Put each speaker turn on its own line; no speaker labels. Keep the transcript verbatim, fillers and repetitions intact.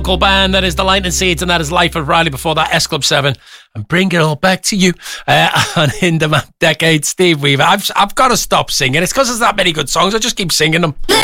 local band. That is the Lightning Seeds, and that is Life of Riley. Before that, S Club seven, and Bring It All Back to You. Uh, and In Demand Decade, Steve Weaver. I've I've got to stop singing. It's because there's that many good songs. I just keep singing them.